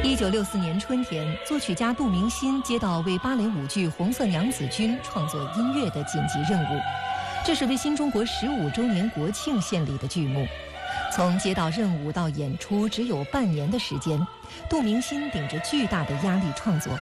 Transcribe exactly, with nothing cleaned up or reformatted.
一九六四年春天，作曲家杜明新接到为芭蕾舞剧《红色娘子军》创作音乐的紧急任务，这是为新中国十五周年国庆献礼的剧目。从接到任务到演出只有半年的时间，杜明新顶着巨大的压力创作。